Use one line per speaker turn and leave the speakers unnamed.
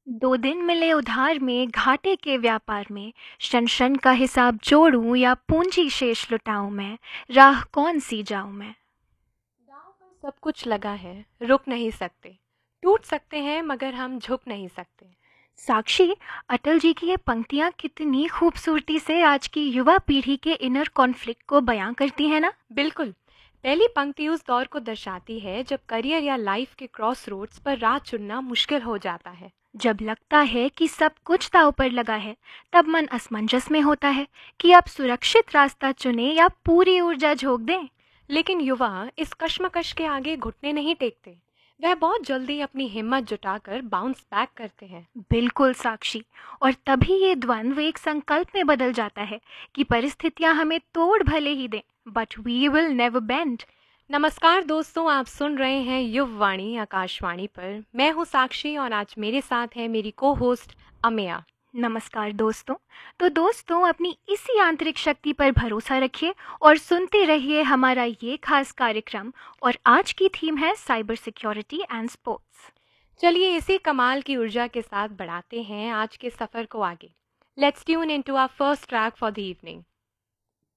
दो दिन मिले उधार में घाटे के व्यापार में क्षण क्षण का हिसाब जोड़ूं या पूंजी शेष लुटाऊं मैं। राह कौन सी जाऊं मैं।
दांव पर सब कुछ लगा है, रुक नहीं सकते। टूट सकते हैं मगर हम झुक नहीं सकते।
साक्षी, अटल जी की ये पंक्तियां कितनी खूबसूरती से आज की युवा पीढ़ी के इनर कॉन्फ्लिक्ट को बयां करती हैं ना।
बिल्कुल। पहली पंक्ति उस दौर को दर्शाती है जब करियर या लाइफ के क्रॉस रोड्स पर राह चुनना मुश्किल हो जाता है।
जब लगता है कि सब कुछ दांव पर लगा है, तब मन असमंजस में होता है कि अब सुरक्षित रास्ता चुने या पूरी ऊर्जा झोंक दें।
लेकिन युवा इस कश्मकश के आगे घुटने नहीं टेकते। वह बहुत जल्दी अपनी हिम्मत जुटाकर बाउंस बैक करते हैं।
बिल्कुल साक्षी। और तभी ये द्वंद्व एक संकल्प में बदल जाता है कि परिस्थितियां हमें तोड़ भले ही दें, but we will never bend.
नमस्कार दोस्तों, आप सुन रहे हैं युववाणी आकाशवाणी पर। मैं हूं साक्षी और आज मेरे साथ है मेरी को होस्ट अमेया।
नमस्कार दोस्तों। तो दोस्तों, अपनी इसी आंतरिक शक्ति पर भरोसा रखिए और सुनते रहिए हमारा ये खास कार्यक्रम। और आज की थीम है साइबर सिक्योरिटी एंड स्पोर्ट्स।
चलिए इसी कमाल की ऊर्जा के साथ बढ़ाते हैं आज के सफर को आगे। Let's tune into our first track for the evening.